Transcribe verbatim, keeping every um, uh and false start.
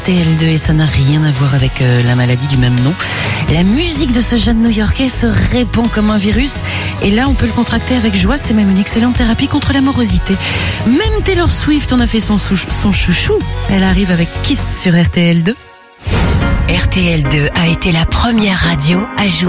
R T L deux et ça n'a rien à voir avec euh, la maladie du même nom. La musique de ce jeune New-Yorkais se répand comme un virus et là on peut le contracter avec joie, c'est même une excellente thérapie contre la morosité. Même Taylor Swift en a fait son, sou- son chouchou. Elle arrive avec Kiss sur R T L deux. R T L deux a été la première radio à jouer